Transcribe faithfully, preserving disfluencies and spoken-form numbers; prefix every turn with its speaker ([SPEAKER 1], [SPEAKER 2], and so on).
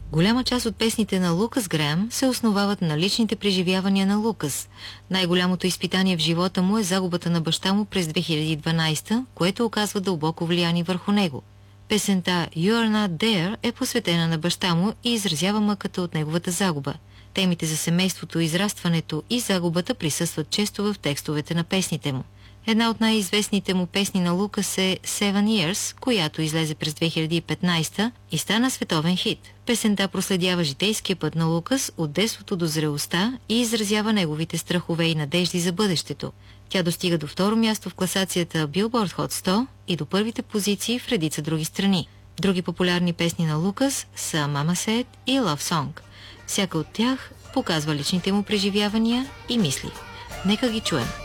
[SPEAKER 1] Голяма част от песните на Лукас Греъм се основават на личните преживявания на Лукас. Най-голямото изпитание в живота му е загубата на баща му през две хиляди и дванадесета, което оказва дълбоко влияние върху него. Песента You Are Not There е посветена на баща му и изразява мъката от неговата загуба. Темите за семейството, израстването и загубата присъстват често в текстовете на песните му. Една от най-известните му песни на Лукас е Seven Years, която излезе през две хиляди и петнадесета и стана световен хит. Песента проследява житейския път на Лукас от детството до зрелостта и изразява неговите страхове и надежди за бъдещето. Тя достига до второ място в класацията Billboard Hot сто и до първите позиции в редица други страни. Други популярни песни на Лукас са Mama Said и Love Song. Всяка от тях показва личните му преживявания и мисли. Нека ги чуем.